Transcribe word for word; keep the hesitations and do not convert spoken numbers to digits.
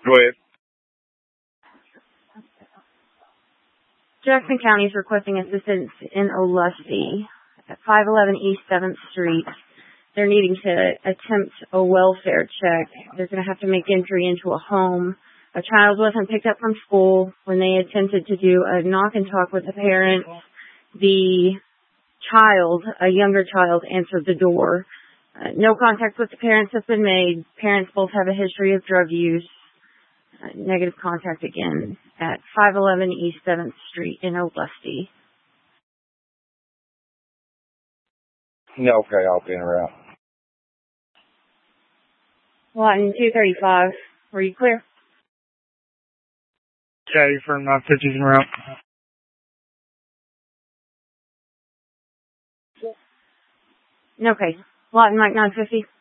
Go ahead. Jackson County is requesting assistance in Olustee at five eleven East seventh Street. They're needing to attempt a welfare check. They're going to have to make entry into a home. A child wasn't picked up from school. When they attempted to do a knock and talk with the parents, the child, a younger child, answered the door. Uh, no contact with the parents has been made. Parents both have a history of drug use. Uh, negative contact again at five eleven East seventh Street in Olustee. No, okay, I'll be in route. Lawton two thirty-five. Were you clear? Yeah, you're from nine fifty's en route. Okay. Lawton Mike nine fifty.